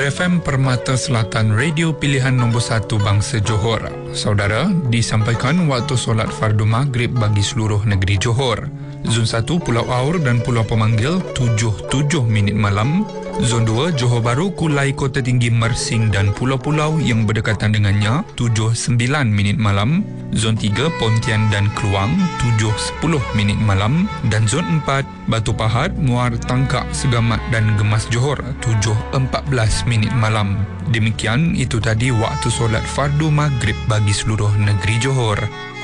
FM Permata Selatan, radio pilihan nombor 1 bangsa Johor. Saudara, disampaikan waktu solat fardu maghrib bagi seluruh negeri Johor. Zon 1 Pulau Aur dan Pulau Pemanggil 7:07 malam. Zon 2 Johor Bahru, Kulai, Kota Tinggi, Mersing dan pulau-pulau yang berdekatan dengannya 7:09 malam. Zon 3 Pontian dan Kluang 7:10 malam. Dan Zon 4 Batu Pahat, Muar, Tangkak, Segamat dan Gemas Johor 7:14 malam. Demikian itu tadi waktu solat fardu maghrib bagi seluruh negeri Johor.